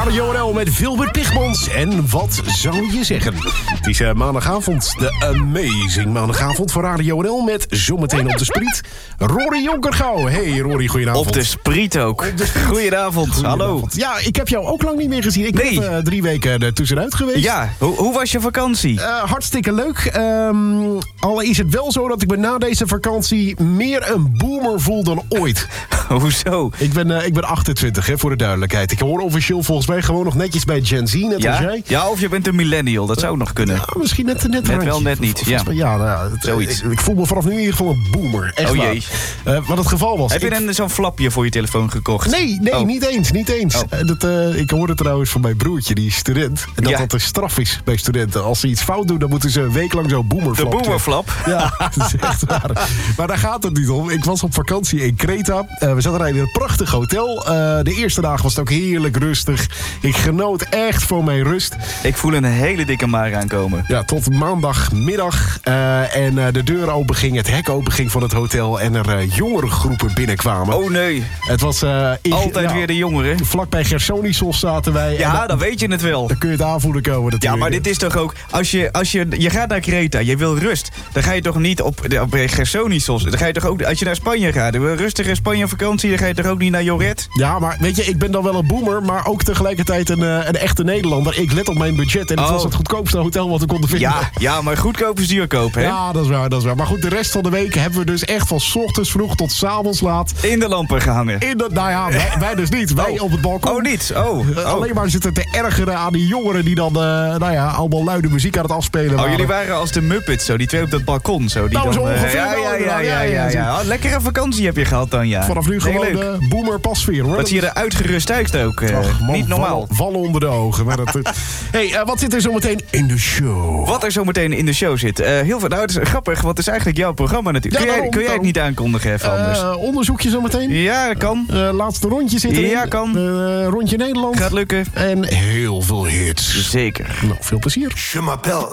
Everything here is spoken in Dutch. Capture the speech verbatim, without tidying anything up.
Radio N L met Wilbert Pigmans. En wat zou je zeggen? Het is uh, maandagavond, de amazing maandagavond voor Radio N L... met zometeen op de spriet Rory Jonkergouw. Hey Rory, goedenavond. Op de spriet ook. Goedenavond, hallo. Ja, ik heb jou ook lang niet meer gezien. Ik nee. ben uh, drie weken er tussenuit geweest. Ja, hoe, hoe was je vakantie? Uh, hartstikke leuk. Um, al is het wel zo dat ik me na deze vakantie meer een boomer voel dan ooit. Hoezo? Ik ben, uh, ik ben achtentwintig, hè, voor de duidelijkheid. Ik hoor officieel volgens mij gewoon nog netjes bij Gen Z, net ja? als jij. Ja, of je bent een millennial, dat zou ook nog kunnen. Ja, misschien net, net, net wel, net niet. Ja, mij, ja, nou ja het, zoiets. Ik, ik voel me vanaf nu in ieder geval een boomer. Echt oh waar. jee. Uh, wat het geval was. Heb je ik... een, zo'n flapje voor je telefoon gekocht? Nee, nee, oh. niet eens. Niet eens. Oh. Uh, dat, uh, ik hoorde trouwens van mijn broertje, die is student. En dat ja. dat een straf is bij studenten. Als ze iets fout doen, dan moeten ze een week lang zo'n boomerflap. De boomerflap? Ja, dat is echt waar. Maar daar gaat het niet om. Ik was op vakantie in Kreta. Uh, we zaten in een prachtig hotel. Uh, de eerste dagen was het ook heerlijk rustig. Ik genoot echt van mijn rust. Ik voel een hele dikke maar aankomen. Ja, tot maandagmiddag. Uh, en uh, de deur open ging, het hek open ging van het hotel. En er uh, jongere groepen binnenkwamen. Oh nee. Het was... Uh, ik, Altijd ja, weer de jongeren. Vlakbij Gersonisos zaten wij. Ja, dan, dan weet je het wel. Dan kun je het aanvoelen komen natuurlijk. Ja, maar dit is toch ook... Als je, als je, je gaat naar Kreta, je wil rust. Dan ga je toch niet op, op Gersonisos. Dan ga je toch ook... Als je naar Spanje gaat, je wil rustig in Spanje vakantie... dan ga je toch ook niet naar Joret? Ja, maar weet je, ik ben dan wel een boomer... maar ook tegelijkertijd een, een echte Nederlander. Ik let op mijn budget en het oh. was het goedkoopste hotel wat we konden vinden. Ja, ja, maar goedkoop is duurkoop, hè? Ja, dat is waar, dat is waar. Maar goed, de rest van de week hebben we dus echt van 's ochtends vroeg tot 's avonds laat... In de lampen gehangen. In de, nou ja, wij, wij dus niet. Wij oh. op het balkon. Oh, niet? Oh. oh. Uh, alleen maar zitten te ergeren aan die jongeren... die dan, uh, nou ja, allemaal luide muziek aan het afspelen Oh, waren. jullie waren als de Muppets, zo. Die twee op dat balkon, zo. Die nou, dan, zo ongeveer. uh, ja, ja, ja, ja, ja, ja. Oh, lekkere vakantie heb je gehad dan, ja. Vanaf nu gewoon de uh, boomer pasfeer, hoor. Wat zie je er uitgerust uit ook. Uh, Och, man, niet normaal. Vallen, vallen onder de ogen. Maar dat, uh... hey, uh, wat zit er zometeen in de show? Wat er zometeen in de show zit? Uh, heel veel. Nou, het is grappig, want het is eigenlijk jouw programma natuurlijk. Ja, kun, jij, daarom, kun jij het niet aankondigen even uh, anders? Onderzoekje zometeen? Ja, dat kan. Uh, laatste rondje zit erin. Ja, kan. Uh, rondje Nederland. Gaat lukken. En heel veel hits. Zeker. Nou, veel plezier. Je m'appelle